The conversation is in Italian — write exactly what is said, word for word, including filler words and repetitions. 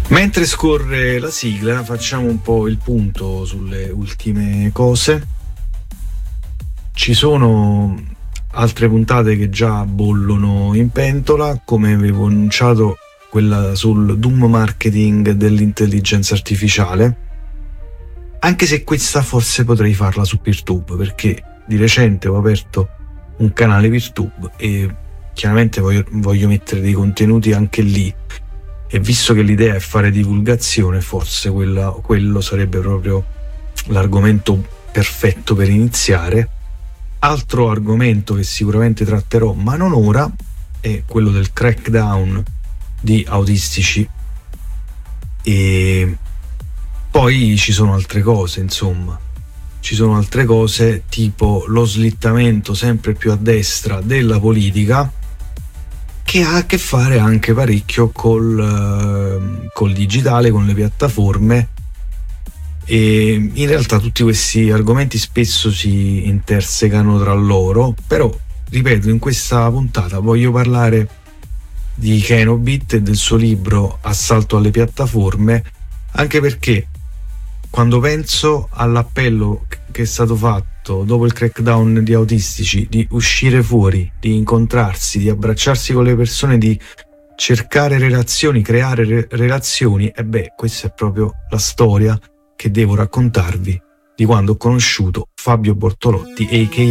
Mentre scorre la sigla, facciamo un po' il punto sulle ultime cose. Ci sono altre puntate che già bollono in pentola, come avevo annunciato quella sul doom marketing dell'intelligenza artificiale, anche se questa forse potrei farla su PeerTube, perché di recente ho aperto un canale PeerTube e chiaramente voglio, voglio mettere dei contenuti anche lì, e visto che l'idea è fare divulgazione, forse quella, quello sarebbe proprio l'argomento perfetto per iniziare. Altro argomento che sicuramente tratterò, ma non ora, è quello del crackdown di autistici, e poi ci sono altre cose, insomma ci sono altre cose tipo lo slittamento sempre più a destra della politica, che ha a che fare anche parecchio col, col digitale, con le piattaforme, e in realtà tutti questi argomenti spesso si intersecano tra loro. Però, ripeto, in questa puntata voglio parlare di Kenobit e del suo libro Assalto alle piattaforme, anche perché quando penso all'appello che è stato fatto dopo il crackdown di autistici, di uscire fuori, di incontrarsi, di abbracciarsi con le persone, di cercare relazioni, creare re- relazioni, e beh, questa è proprio la storia che devo raccontarvi di quando ho conosciuto Fabio Bortolotti, a k a